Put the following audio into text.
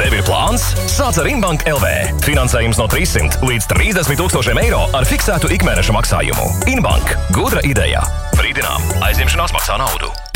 Tev ir plāns? Sāc ar Inbank LV. Finansējums no 300 līdz 30,000 eiro ar fiksētu ikmēneša maksājumu. Inbank. Gudra ideja. Brīdinām. Aizņemšanās maksā naudu.